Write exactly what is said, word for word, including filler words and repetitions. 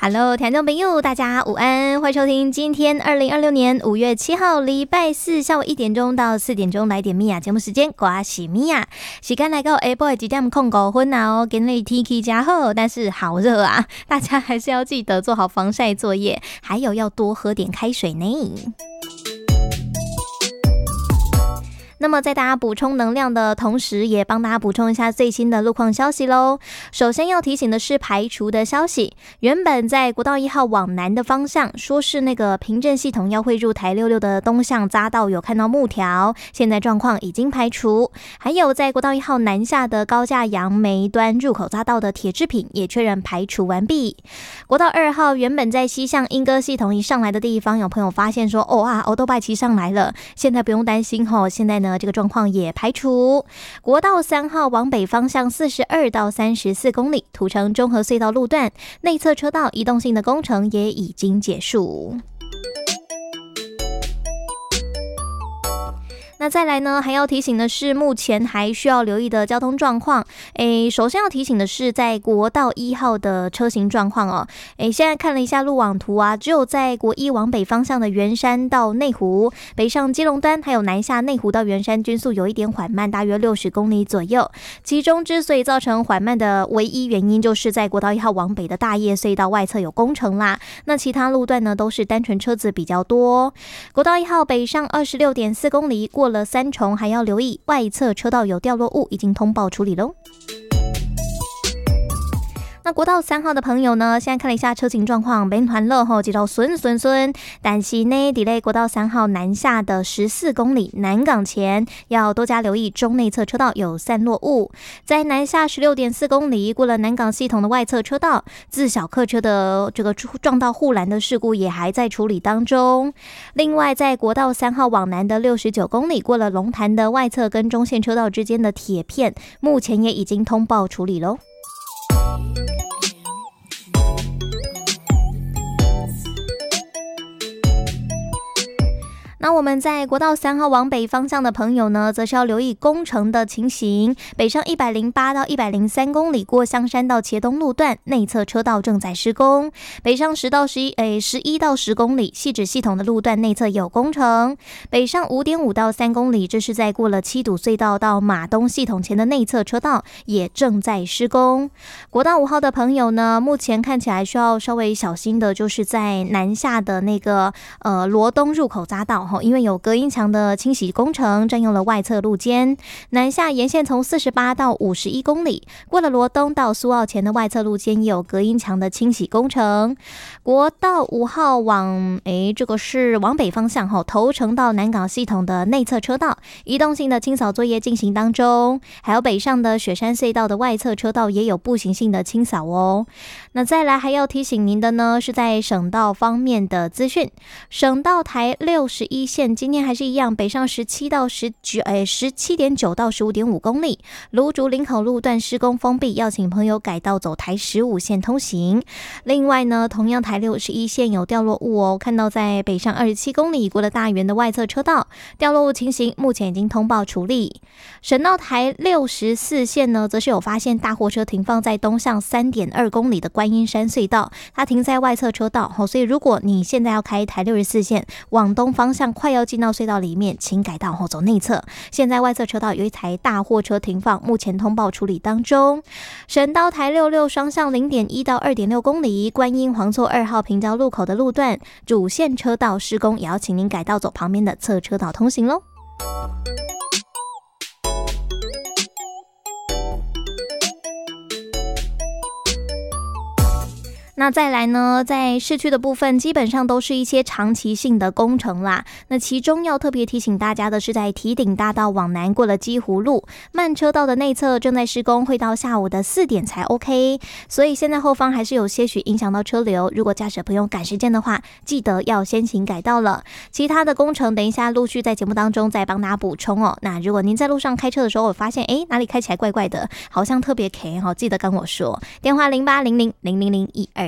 Hello， 听众朋友，大家午安，欢迎收听今天二零二六年五月七号礼拜四下午一点钟到四点钟来点米娅节目时间，我是米娅，时间来到 Apple 几点空五分啊哦，今日天气真好，但是好热啊，大家还是要记得做好防晒作业，还有要多喝点开水呢。那么在大家补充能量的同时，也帮大家补充一下最新的路况消息咯。首先要提醒的是排除的消息，原本在国道一号往南的方向，说是那个平镇系统要汇入台六六的东向匝道有看到木条，现在状况已经排除。还有在国道一号南下的高架杨梅端入口匝道的铁制品也确认排除完毕。国道二号原本在西向莺歌系统一上来的地方，有朋友发现说，哦啊，欧多拜骑上来了，现在不用担心吼，现在呢这个状况也排除。国道三号往北方向四十二到三十四公里，土城中和隧道路段内侧车道移动性的工程也已经结束。那再来呢，还要提醒的是，目前还需要留意的交通状况。诶，首先要提醒的是，在国道一号的车行状况哦。诶，现在看了一下路网图啊，只有在国一往北方向的圆山到内湖，北上基隆端，还有南下内湖到圆山均速有一点缓慢，大约六十公里左右。其中之所以造成缓慢的唯一原因，就是在国道一号往北的大叶隧道外侧有工程啦。那其他路段呢，都是单纯车子比较多。国道一号北上二十六点四公里，过了三重，还要留意外侧车道有掉落物，已经通报处理咯。那国道三号的朋友呢，现在看了一下车情状况，免团乐吼，接到顺顺顺，但是呢 delay 国道三号南下的十四公里南港前，要多加留意中内侧车道有散落物。在南下十六点四公里，过了南港系统的外侧车道，自小客车的这个撞到护栏的事故也还在处理当中。另外，在国道三号往南的六十九公里，过了龙潭的外侧跟中线车道之间的铁片，目前也已经通报处理咯。那我们在国道三号往北方向的朋友呢，则是要留意工程的情形。北上一百零八到一百零三公里，过香山到茄东路段内侧车道正在施工。北上十到十一，诶，十一到十公里，汐止系统的路段内侧有工程。北上五点五到三公里，这是在过了七堵隧道到马东系统前的内侧车道也正在施工。国道五号的朋友呢，目前看起来需要稍微小心的，就是在南下的那个呃罗东入口匝道。因为有隔音墙的清洗工程占用了外侧路肩，南下沿线从四十八到五十一公里，过了罗东到苏澳前的外侧路肩也有隔音墙的清洗工程。国道五号往诶这个是往北方向后，头城到南港系统的内侧车道移动性的清扫作业进行当中，还有北上的雪山隧道的外侧车道也有步行性的清扫哦。那再来还要提醒您的呢，是在省道方面的资讯，省道台六十一线今天还是一样，北上十七到十九，哎，十七点九到十五点五公里，芦竹林口路段施工封闭，要请朋友改道走台十五线通行。另外呢，同样台六十一线有掉落物哦，看到在北上二十七公里过了大园的外侧车道，掉落物情形目前已经通报处理。省道台六十四线呢，则是有发现大货车停放在东向三点二公里的观音山隧道，它停在外侧车道，所以如果你现在要开台六十四线往东方向，快要进到隧道里面，请改道后走内侧。现在外侧车道有一台大货车停放，目前通报处理当中。省道台六六双向零点一到二点六公里，观音黄厝二号平交路口的路段主线车道施工，也要请您改道走旁边的侧车道通行咯。那再来呢，在市区的部分基本上都是一些长期性的工程啦。那其中要特别提醒大家的是，在堤顶大道往南过了基湖路慢车道的内侧正在施工，会到下午的四点才 OK， 所以现在后方还是有些许影响到车流。如果驾驶朋友赶时间的话，记得要先行改道了。其他的工程等一下陆续在节目当中再帮大家补充哦。那如果您在路上开车的时候，我发现诶哪里开起来怪怪的，好像特别 K 哈，记得跟我说，电话零八零零零零零一二。